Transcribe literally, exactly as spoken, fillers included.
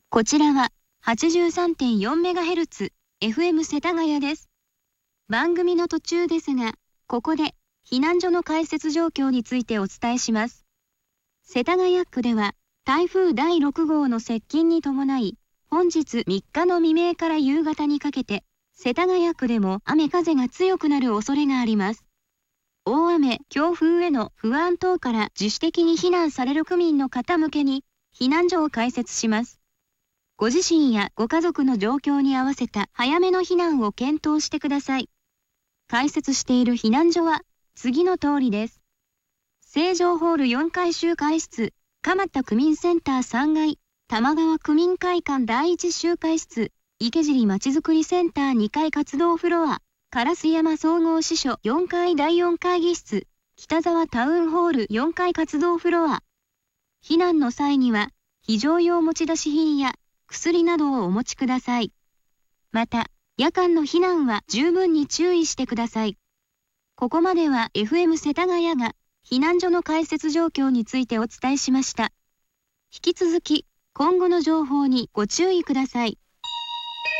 こちらは はちじゅうさんてんよんメガヘルツ、エフエム 世田谷です。番組の途中ですが、ここで避難所の開設状況についてお伝えします。世田谷区では台風だいろくごうの接近に伴い、本日みっかの未明から夕方にかけて、世田谷区でも雨風が強くなる恐れがあります。大雨、強風への不安等から自主的に避難される区民の方向けに、避難所を開設します。ご自身やご家族の状況に合わせた早めの避難を検討してください。開設している避難所は次の通りです。成城ホールよんかい集会室、蒲田区民センターさんがい、玉川区民会館だいいち集会室、池尻まちづくりセンターにかい活動フロア、烏山総合支所よんかいだいよん会議室、北沢タウンホールよんかい活動フロア。避難の際には、非常用持ち出し品や薬などをお持ちください。また、夜間の避難は十分に注意してください。ここまでは エフエム 世田谷が避難所の開設状況についてお伝えしました。引き続き、今後の情報にご注意ください。